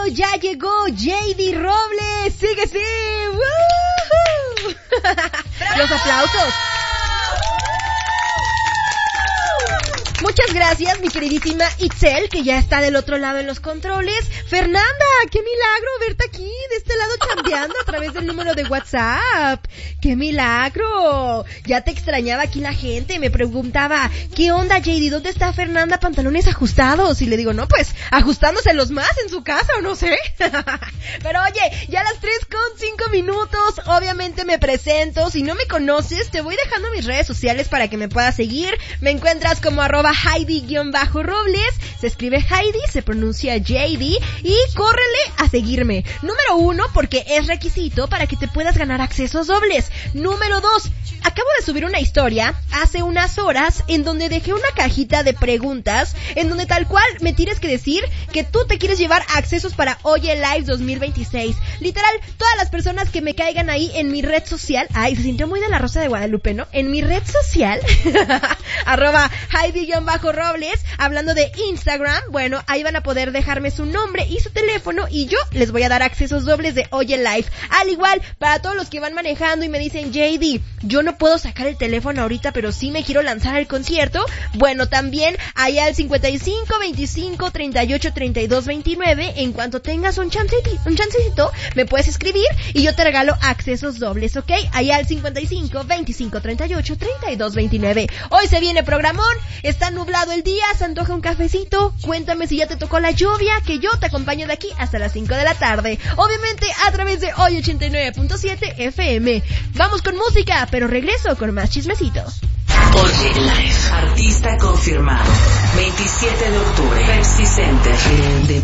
ya llegó JD Robles. ¡Sí que sí! ¡Woohoo! Los aplausos. Muchas gracias, mi queridísima Itzel, que ya está del otro lado en los controles. Fernanda, qué milagro verte aquí, de este lado chambeando a través del número de WhatsApp. ¡Qué milagro! Ya te extrañaba aquí la gente, me preguntaba, ¿qué onda, JD? ¿Dónde está Fernanda? Pantalones ajustados. Y le digo, no, pues, ajustándoselos más en su casa, o no sé. Pero oye, ya a las 3:05, obviamente me presento. Si no me conoces, te voy dejando mis redes sociales para que me puedas seguir. Me encuentras como @Heidi_Robles, se escribe Heidi, se pronuncia JD, y córrele a seguirme. Número 1, porque es requisito para que te puedas ganar accesos dobles. Número 2, acabo de subir una historia hace unas horas en donde dejé una cajita de preguntas en donde tal cual me tienes que decir que tú te quieres llevar accesos para Oye Live 2026. Literal, todas las personas que me caigan ahí en mi red social, ay, se sintió muy de la Rosa de Guadalupe, ¿no? En mi red social, Heidi_Robles, hablando de Instagram, bueno, ahí van a poder dejarme su nombre y su teléfono y yo les voy a dar accesos dobles de Oye Live. Al igual, para todos los que van manejando y me dicen, JD, yo no puedo sacar el teléfono ahorita, pero sí me quiero lanzar al concierto, bueno, también allá al 55 25 38 32 29, en cuanto tengas un chancecito, me puedes escribir y yo te regalo accesos dobles, ¿ok? Allá al 55 25 38 32 29. Hoy se viene programón, está nublado el día, se antoja un cafecito, cuéntame si ya te tocó la lluvia, que yo te acompaño de aquí hasta las 5 de la tarde, obviamente a través de Hoy 89.7 FM. Vamos con música, pero regreso con más chismecitos. Oye Live, artista confirmado, 27 de octubre, Pepsi Center.